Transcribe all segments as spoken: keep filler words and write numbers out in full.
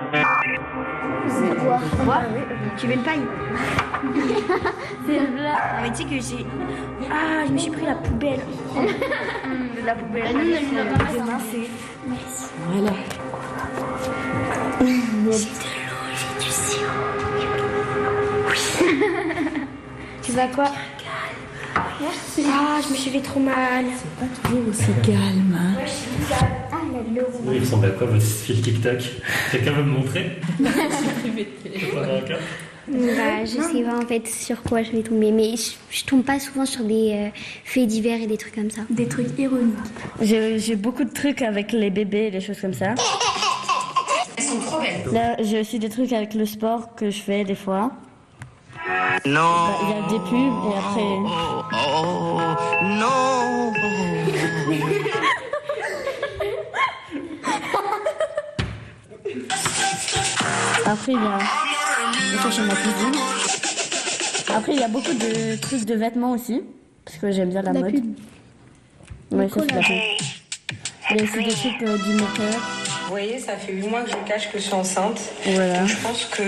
C'est quoi? Quoi? Tu veux une paille? C'est là. Mais tu sais que j'ai... Ah, je me suis pris la poubelle. La poubelle. Nous, ne lui donne pas demain, c'est... Merci. Voilà. J'ai de l'eau, j'ai du sirop. Oui. Tu vas quoi? Merci. Ah, je me suis fait trop mal. C'est pas toujours aussi calme. Hein. Ouais, je suis calme. Ah, il y a de l'eau. Oui, il ressemble à quoi votre fil TikTok? Quelqu'un veut me montrer? Bah, je sais pas en fait sur quoi je vais tomber, mais je, je tombe pas souvent sur des euh, faits divers et des trucs comme ça. Des trucs ironiques. J'ai, j'ai beaucoup de trucs avec les bébés et des choses comme ça. Elles sont trop belles. Là, j'ai aussi des trucs avec le sport que je fais des fois. Non. Bah, il y a des pubs et après... Oh, oh, non. Après, il y a... Ça, c'est ma cuisine. Après, il y a beaucoup de trucs de vêtements aussi, parce que j'aime bien la, La mode. pub. Ouais, ça, c'est la pub. Il y a aussi des trucs euh, du make-up. Vous voyez, ça fait huit mois que je cache que je suis enceinte. Voilà. Donc je pense que...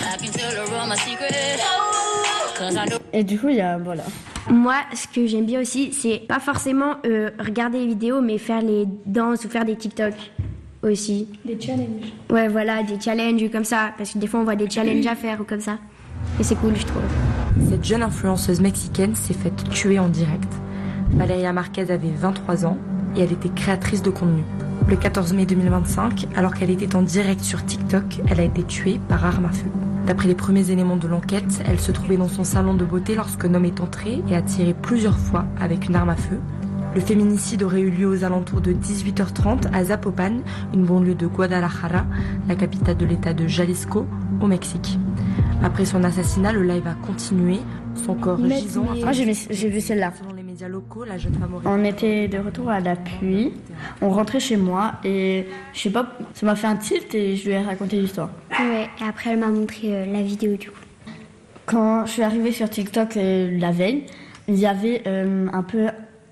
Et du coup, il y a... Voilà. Moi, ce que j'aime bien aussi, c'est pas forcément euh, regarder les vidéos, mais faire les danses ou faire des TikTok aussi. Des challenges. Ouais, voilà, des challenges comme ça. Parce que des fois, on voit des challenges à faire ou comme ça. Et c'est cool, je trouve. Cette jeune influenceuse mexicaine s'est faite tuer en direct. Valeria Marquez avait vingt-trois ans et elle était créatrice de contenu. Le quatorze mai deux mille vingt-cinq, alors qu'elle était en direct sur TikTok, elle a été tuée par arme à feu. D'après les premiers éléments de l'enquête, elle se trouvait dans son salon de beauté lorsqu'un homme est entré et a tiré plusieurs fois avec une arme à feu. Le féminicide aurait eu lieu aux alentours de dix-huit heures trente à Zapopan, une banlieue de Guadalajara, la capitale de l'état de Jalisco, au Mexique. Après son assassinat, le live a continué, son corps Mais, gisant... mais... Moi, j'ai vu, j'ai vu celle-là. Selon les médias locaux, la jeune femme aurait... On était de retour à la pluie, on rentrait chez moi et je sais pas, ça m'a fait un tilt et je lui ai raconté l'histoire. Ouais, et après elle m'a montré euh, la vidéo du coup. Quand je suis arrivée sur TikTok euh, la veille, il y avait euh, un peu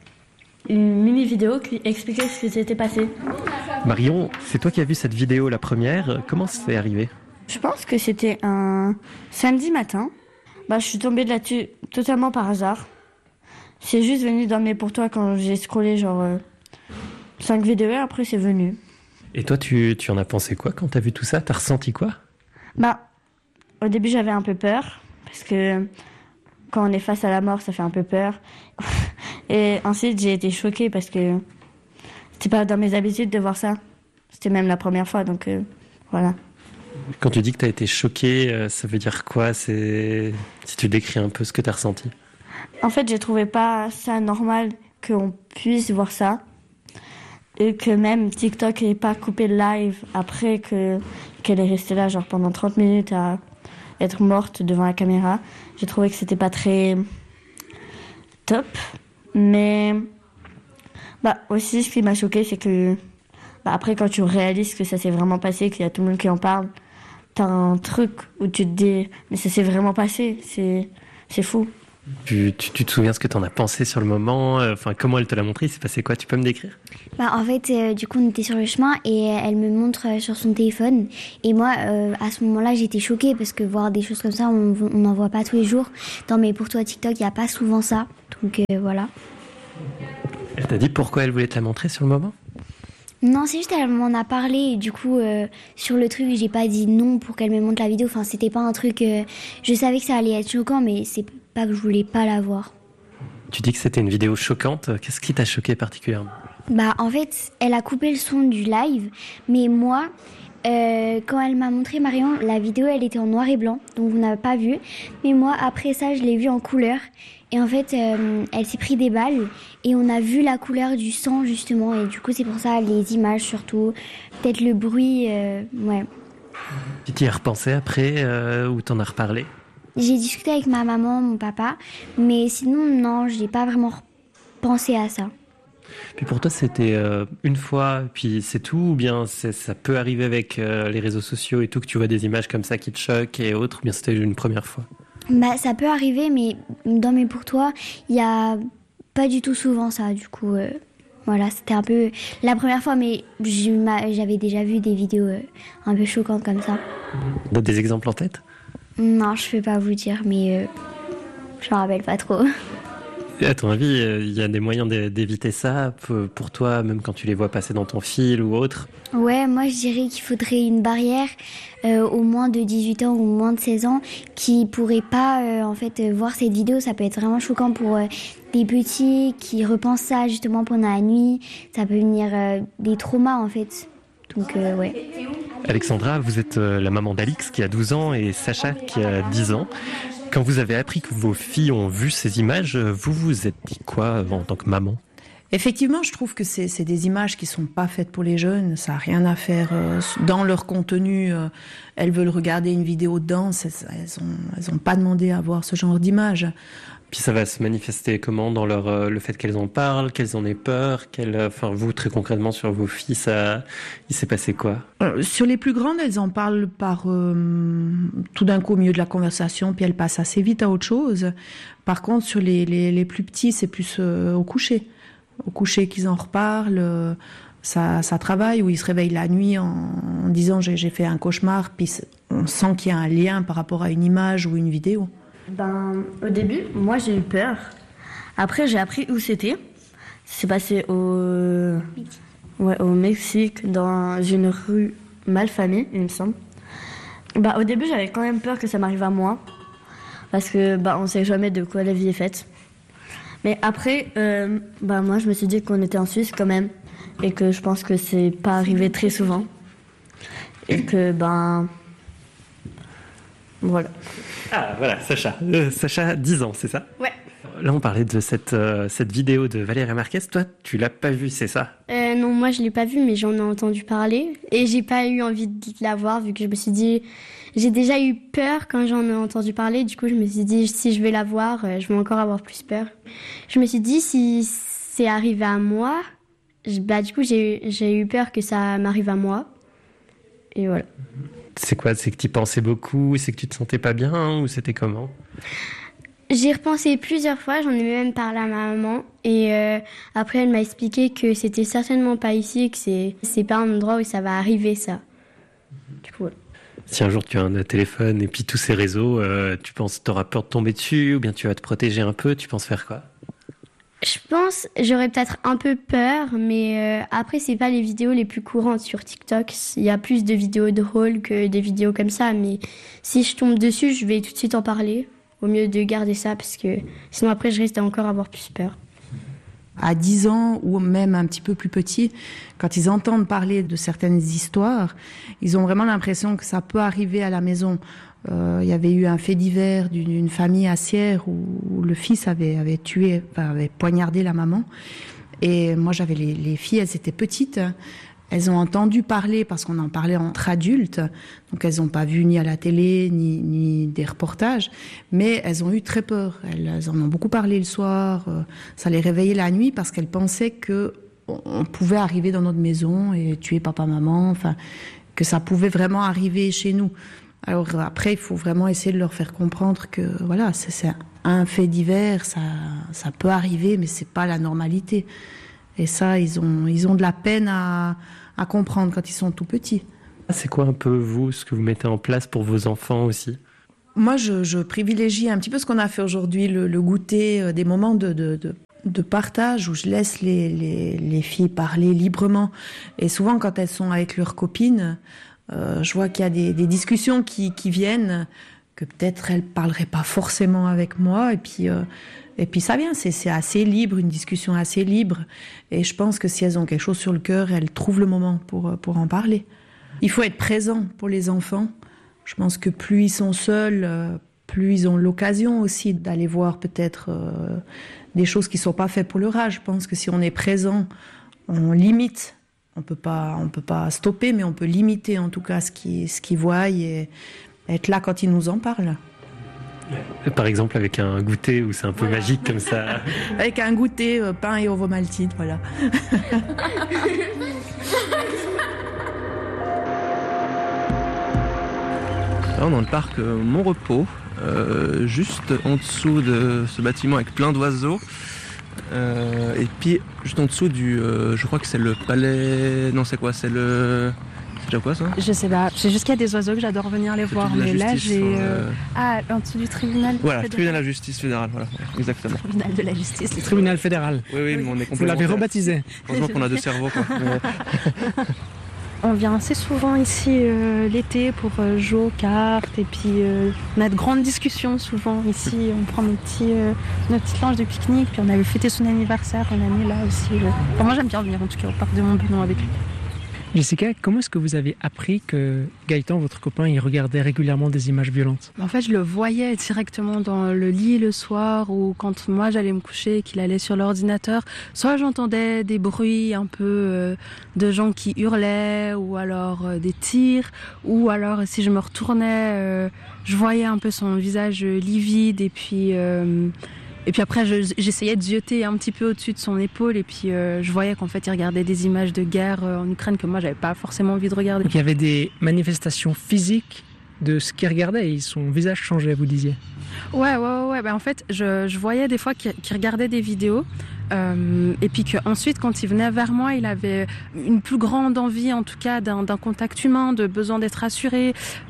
une mini vidéo qui expliquait ce qui s'était passé. Marion, c'est toi qui as vu cette vidéo la première. Comment c'est arrivé? Je pense que c'était un samedi matin. Bah, je suis tombée là-dessus totalement par hasard. C'est juste venu dans mes pour toi quand j'ai scrollé genre euh, cinq vidéos et après c'est venu. Et toi, tu, tu en as pensé quoi quand t'as vu tout ça? T'as ressenti quoi? Bah, au début j'avais un peu peur parce que quand on est face à la mort, ça fait un peu peur. Et ensuite j'ai été choquée parce que c'était pas dans mes habitudes de voir ça. C'était même la première fois, donc euh, voilà. Quand tu dis que t'as été choquée, euh, ça veut dire quoi? C'est... Si tu décris un peu ce que t'as ressenti. En fait, je trouvais pas ça normal qu'on puisse voir ça. Et que même TikTok n'ait pas coupé le live après que, qu'elle est restée là genre pendant trente minutes à être morte devant la caméra. J'ai trouvé que c'était pas très top. Mais bah, aussi, ce qui m'a choquée, c'est que bah, après, quand tu réalises que ça s'est vraiment passé, qu'il y a tout le monde qui en parle, t'as un truc où tu te dis « mais ça s'est vraiment passé, c'est, c'est fou ». Tu, tu, tu te souviens ce que t'en as pensé sur le moment? Enfin, comment elle te l'a montré? Il s'est passé quoi? Tu peux me décrire? Bah en fait, euh, du coup on était sur le chemin et elle me montre euh, sur son téléphone. Et moi, euh, à ce moment-là, j'étais choquée parce que voir des choses comme ça, on on n'en voit pas tous les jours. Dans mes pour toi TikTok, il n'y a pas souvent ça. Donc euh, voilà. Elle t'a dit pourquoi elle voulait te la montrer sur le moment? Non, c'est juste qu'elle m'en a parlé et du coup, euh, sur le truc, j'ai pas dit non pour qu'elle me montre la vidéo. Enfin, c'était pas un truc... Euh, je savais que ça allait être choquant, mais c'est pas que je voulais pas la voir. Tu dis que c'était une vidéo choquante. Qu'est-ce qui t'a choqué particulièrement? Bah, en fait, elle a coupé le son du live, mais moi... Euh, quand elle m'a montré Marion, la vidéo elle était en noir et blanc, donc vous n'avez pas vu. Mais moi après ça je l'ai vue en couleur. Et en fait euh, elle s'est pris des balles et on a vu la couleur du sang justement. Et du coup c'est pour ça les images surtout, peut-être le bruit, euh, ouais. Tu t'y as repensé après euh, ou t'en as reparlé? J'ai discuté avec ma maman, mon papa, mais sinon non, je n'ai pas vraiment pensé à ça. Puis pour toi, c'était euh, une fois, puis c'est tout, ou bien c'est, ça peut arriver avec euh, les réseaux sociaux et tout, que tu vois des images comme ça qui te choquent et autres, ou bien c'était une première fois? Bah, ça peut arriver, mais dans mes pour toi, il n'y a pas du tout souvent ça, du coup, euh, Voilà, c'était un peu la première fois, mais je m'a- j'avais déjà vu des vidéos euh, un peu choquantes comme ça. T'as des exemples en tête? Non, je ne vais pas vous dire, mais euh, je me rappelle pas trop. Et à ton avis, il y a des moyens d'é- d'éviter ça p- pour toi, même quand tu les vois passer dans ton fil ou autre? Ouais, moi je dirais qu'il faudrait une barrière euh, au moins de dix-huit ans ou moins de seize ans qui pourraient pas euh, en fait euh, voir cette vidéo. Ça peut être vraiment choquant pour euh, des petits qui repensent ça justement pendant la nuit. Ça peut venir euh, des traumas en fait. Donc euh, ouais. Alexandra, vous êtes euh, la maman d'Alix qui a douze ans et Sacha qui a dix ans. Quand vous avez appris que vos filles ont vu ces images, vous vous êtes dit quoi euh, en tant que maman? Effectivement, je trouve que c'est c'est des images qui sont pas faites pour les jeunes. Ça a rien à faire euh, dans leur contenu. Euh, elles veulent regarder une vidéo de danse. Elles, elles ont elles ont pas demandé à voir ce genre d'image. Puis ça va se manifester comment dans leur euh, le fait qu'elles en parlent, qu'elles en aient peur, qu'elles, euh, enfin vous très concrètement sur vos filles, ça, il s'est passé quoi? Euh, sur les plus grandes, elles en parlent par euh, tout d'un coup au milieu de la conversation, puis elles passent assez vite à autre chose. Par contre, sur les les, les plus petits, c'est plus euh, au coucher. Au coucher qu'ils en reparlent, euh, ça, ça travaille, ou ils se réveillent la nuit en, en disant j'ai, j'ai fait un cauchemar, puis on sent qu'il y a un lien par rapport à une image ou une vidéo. Ben, au début, moi j'ai eu peur. Après, j'ai appris où c'était. C'est passé au... Ouais, au Mexique, dans une rue malfamée, il me semble. Ben, au début, j'avais quand même peur que ça m'arrive à moi. Parce que ben, on sait jamais de quoi la vie est faite. Mais après, euh, ben, moi je me suis dit qu'on était en Suisse quand même. Et que je pense que c'est pas arrivé très souvent. Et que, ben... Voilà. Ah voilà, Sacha. Euh, Sacha, dix ans, c'est ça? Ouais. Là, on parlait de cette, euh, cette vidéo de Valérie Marquez. Toi, tu l'as pas vue, c'est ça? Euh, non, moi je l'ai pas vue, mais j'en ai entendu parler. Et j'ai pas eu envie de la voir, vu que je me suis dit... J'ai déjà eu peur quand j'en ai entendu parler. Du coup, je me suis dit, si je vais la voir, euh, je vais encore avoir plus peur. Je me suis dit, si c'est arrivé à moi... Je, bah, du coup, j'ai, j'ai eu peur que ça m'arrive à moi. Et voilà. C'est quoi? C'est que tu pensais beaucoup? C'est que tu te sentais pas bien? Ou c'était comment? J'y ai repensé plusieurs fois, j'en ai même parlé à ma maman. Et euh, après, elle m'a expliqué que c'était certainement pas ici, que c'est, c'est pas un endroit où ça va arriver, ça. Du coup, voilà. Si un jour tu as un téléphone et puis tous ces réseaux, euh, tu penses t'auras peur de tomber dessus ou bien tu vas te protéger un peu? Tu penses faire quoi? Je pense, j'aurais peut-être un peu peur, mais euh, après, c'est pas les vidéos les plus courantes sur TikTok. Il y a plus de vidéos drôles que des vidéos comme ça, mais si je tombe dessus, je vais tout de suite en parler. Au mieux de garder ça, parce que sinon après, je risque encore avoir plus peur. À dix ans ou même un petit peu plus petit, quand ils entendent parler de certaines histoires, ils ont vraiment l'impression que ça peut arriver à la maison. Euh, il y avait eu un fait divers d'une, d'une famille à Sierre où, où le fils avait, avait tué, enfin, avait poignardé la maman. Et moi, j'avais les, les filles, elles étaient petites. Elles ont entendu parler parce qu'on en parlait entre adultes. Donc, elles n'ont pas vu ni à la télé, ni, ni des reportages. Mais elles ont eu très peur. Elles, elles en ont beaucoup parlé le soir. Euh, ça les réveillait la nuit parce qu'elles pensaient que on pouvait arriver dans notre maison et tuer papa, maman. Enfin, que ça pouvait vraiment arriver chez nous. Alors après, il faut vraiment essayer de leur faire comprendre que voilà, c'est, c'est un fait divers, ça, ça peut arriver, mais c'est pas la normalité. Et ça, ils ont, ils ont de la peine à, à comprendre quand ils sont tout petits. C'est quoi un peu, vous, ce que vous mettez en place pour vos enfants aussi? Moi, je, je privilégie un petit peu ce qu'on a fait aujourd'hui, le, le goûter, euh, des moments de, de, de, de partage où je laisse les, les, les filles parler librement. Et souvent, quand elles sont avec leurs copines, Euh, je vois qu'il y a des, des discussions qui, qui viennent, que peut-être elles parleraient pas forcément avec moi, et puis, euh, et puis ça vient, c'est, c'est assez libre, une discussion assez libre, et je pense que si elles ont quelque chose sur le cœur, elles trouvent le moment pour, pour en parler. Il faut être présent pour les enfants. Je pense que plus ils sont seuls, euh, plus ils ont l'occasion aussi d'aller voir peut-être euh, des choses qui sont pas faites pour leur âge. Je pense que si on est présent, on limite. On peut pas, on peut pas stopper, mais on peut limiter en tout cas ce qu'ils, ce qu'ils voient et être là quand ils nous en parlent. Par exemple avec un goûter où c'est un peu voilà. Magique comme ça. Avec un goûter, euh, pain et ovomaltine, voilà. Là, on est dans le parc euh, Mon Repos, euh, juste en dessous de ce bâtiment avec plein d'oiseaux. Euh, et puis juste en dessous du, euh, je crois que c'est le palais. Non, c'est quoi? C'est le. C'est déjà quoi ça? Je sais pas. C'est juste qu'il y a des oiseaux que j'adore venir les voir. Mais là, j'ai. Euh... Ah, en dessous du tribunal. Voilà, le tribunal de la justice fédérale. Voilà, exactement. Le tribunal de la justice. Le tribunal fédéral. Oui, oui, mais on est Vous l'avez rebaptisé. Heureusement qu'on a deux cerveaux, quoi. On vient assez souvent ici euh, l'été pour euh, jouer aux cartes et puis euh, on a de grandes discussions souvent ici. On prend nos, petits, euh, nos petites langes de pique-nique, puis on avait fêté son anniversaire une année là aussi. Euh. Enfin, moi j'aime bien venir en tout cas au parc de Montbenon avec lui. Jessica, comment est-ce que vous avez appris que Gaëtan, votre copain, il regardait régulièrement des images violentes? En fait, je le voyais directement dans le lit le soir ou quand moi j'allais me coucher et qu'il allait sur l'ordinateur. Soit j'entendais des bruits un peu euh, de gens qui hurlaient ou alors euh, des tirs ou alors si je me retournais, euh, je voyais un peu son visage livide et puis... Euh, Et puis après, je, j'essayais de zioter un petit peu au-dessus de son épaule et puis euh, je voyais qu'en fait, il regardait des images de guerre euh, en Ukraine que moi, j'avais pas forcément envie de regarder. Donc il y avait des manifestations physiques de ce qu'il regardait et son visage changeait, vous disiez? Ouais, ouais, ouais. Bah, en fait, je, je voyais des fois qu'il, qu'il regardait des vidéos euh, et puis qu'ensuite, quand il venait vers moi, il avait une plus grande envie, en tout cas, d'un, d'un contact humain, de besoin d'être rassuré,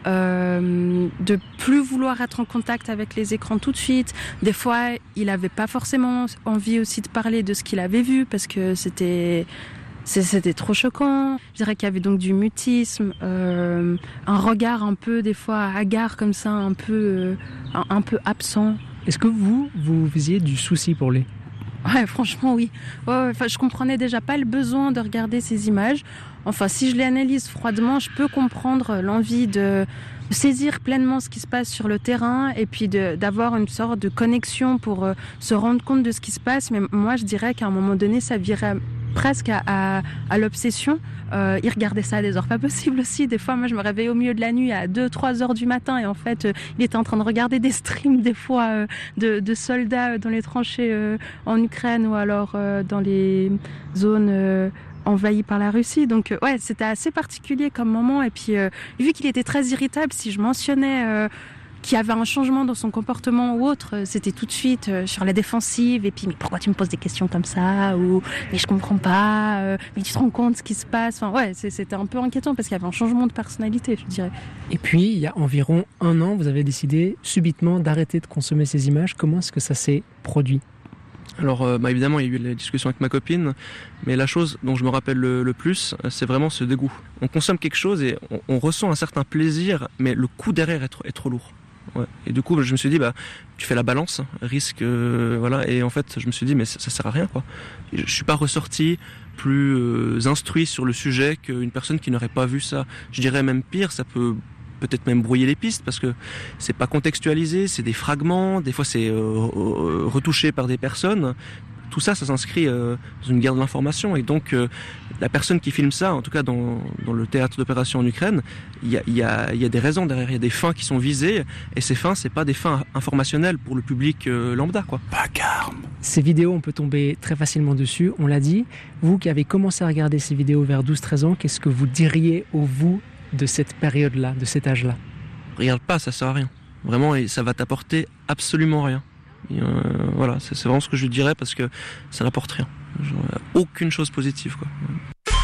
euh, de plus vouloir être en contact avec les écrans tout de suite. Des fois, il avait pas forcément envie aussi de parler de ce qu'il avait vu parce que c'était... C'était trop choquant. Je dirais qu'il y avait donc du mutisme, euh, un regard un peu, des fois, hagard comme ça, un peu, euh, un, un peu absent. Est-ce que vous, vous faisiez du souci pour lui? Ouais, franchement, oui. Ouais, ouais, enfin, je comprenais déjà pas le besoin de regarder ces images. Enfin, si je les analyse froidement, je peux comprendre l'envie de saisir pleinement ce qui se passe sur le terrain et puis de, d'avoir une sorte de connexion pour euh, se rendre compte de ce qui se passe. Mais moi, je dirais qu'à un moment donné, ça virait presque à, à, à l'obsession. Euh, il regardait ça à des heures pas possibles aussi. Des fois, moi, je me réveillais au milieu de la nuit à deux trois heures du matin et en fait, euh, il était en train de regarder des streams des fois euh, de, de soldats dans les tranchées euh, en Ukraine ou alors euh, dans les zones euh, envahies par la Russie. Donc, euh, ouais, c'était assez particulier comme moment. Et puis, euh, vu qu'il était très irritable, si je mentionnais euh, qu'il y avait un changement dans son comportement ou autre, c'était tout de suite euh, sur la défensive et puis mais pourquoi tu me poses des questions comme ça ou mais je comprends pas, euh, mais tu te rends compte ce qui se passe. Enfin ouais, c'est, c'était un peu inquiétant parce qu'il y avait un changement de personnalité, je dirais. Et puis il y a environ un an, vous avez décidé subitement d'arrêter de consommer ces images. Comment est-ce que ça s'est produit? Alors euh, bah évidemment il y a eu la discussion avec ma copine, mais la chose dont je me rappelle le, le plus, c'est vraiment ce dégoût. On consomme quelque chose et on, on ressent un certain plaisir, mais le coût derrière est trop, est trop lourd. Ouais. Et du coup, je me suis dit, bah, tu fais la balance, risque, euh, voilà. Et en fait, je me suis dit, mais ça, ça sert à rien, quoi. Je suis pas ressorti plus euh, instruit sur le sujet qu'une personne qui n'aurait pas vu ça. Je dirais même pire, ça peut peut-être même brouiller les pistes parce que c'est pas contextualisé, c'est des fragments, des fois c'est euh, retouché par des personnes. Tout ça, ça s'inscrit euh, dans une guerre de l'information et donc euh, la personne qui filme ça, en tout cas dans, dans le théâtre d'opération en Ukraine, il y a, y, a, y a des raisons derrière, il y a des fins qui sont visées et ces fins, c'est pas des fins informationnelles pour le public euh, lambda, quoi. Vacarme. Ces vidéos, on peut tomber très facilement dessus, on l'a dit. Vous qui avez commencé à regarder ces vidéos vers douze treize ans, qu'est-ce que vous diriez au vous de cette période-là, de cet âge-là? Regarde pas, ça sert à rien. Vraiment, et ça va t'apporter absolument rien. Et euh, voilà, c'est, c'est vraiment ce que je dirais parce que ça n'apporte rien. Genre, aucune chose positive, quoi.